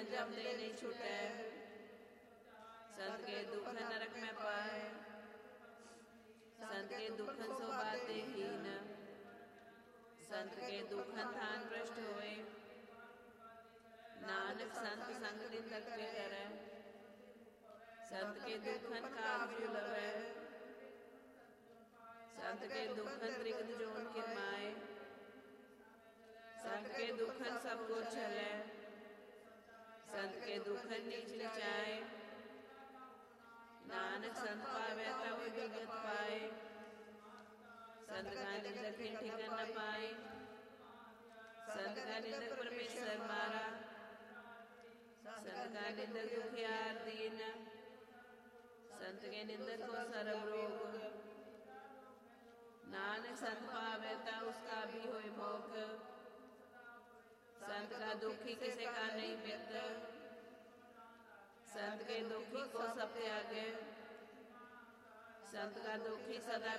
दुखन जम दे नहीं छूटे। संत के दुख नरक में पाए, संत के दुखन सो बाते हीन। संत के दुखन थान भ्रष्ट होए, नानक संत संग निंदक पे करे। संत के दुखन काग झूलवे, संत के दुखन त्रिगद जोन किरमाए। संत के दुखन सबको छले, संत के दुखन नीच नीचाए। नानक संत पावे तब विगत पाए, संत का निंदक हिन ठिकन न पाए। संत का निंदक परमेश्वर मारा, संत का निंदक दुखियार दीन। संत के निंदक को सर्व रोग, नानक संत पावे ता उसका भी होए भोग। संत का दुखी किसे का नहीं मित्र, संत के दुखी को सब त्यागे। संत का दुखी सदा